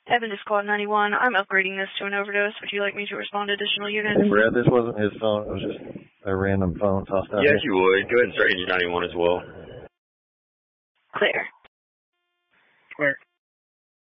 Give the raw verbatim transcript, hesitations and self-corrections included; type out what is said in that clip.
Evan to Squad ninety-one. I'm upgrading this to an overdose. Would you like me to respond to additional units? Hey, Brad, this wasn't his phone. It was just a random phone tossed out Yes, here. you would. Go ahead and start engine ninety-one as well. Clear. Clear.